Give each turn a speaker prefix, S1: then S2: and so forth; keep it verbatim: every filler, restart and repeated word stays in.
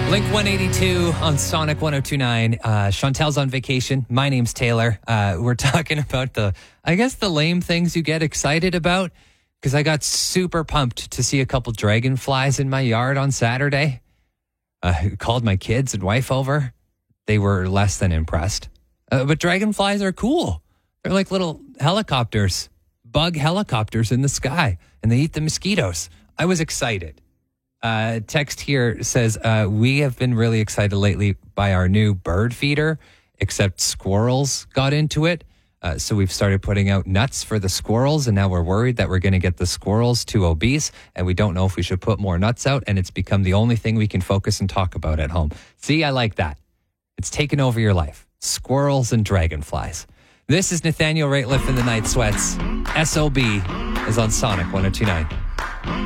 S1: Blink one eighty-two on Sonic one oh two point nine. Uh, Chantel's on vacation. My name's Taylor. Uh, we're talking about the, I guess, the lame things you get excited about. Because I got super pumped to see a couple dragonflies in my yard on Saturday. Uh, called my kids and wife over. They were less than impressed. Uh, but dragonflies are cool. They're like little helicopters, bug helicopters in the sky, and they eat the mosquitoes. I was excited. Uh, text here says, uh, we have been really excited lately by our new bird feeder, except squirrels got into it. Uh, so we've started putting out nuts for the squirrels, and now we're worried that we're going to get the squirrels too obese, and we don't know if we should put more nuts out, and it's become the only thing we can focus and talk about at home. See, I like that. It's taken over your life. Squirrels and dragonflies. This is Nathaniel Rateliff in the Night Sweats. S O B is on Sonic one oh two point nine.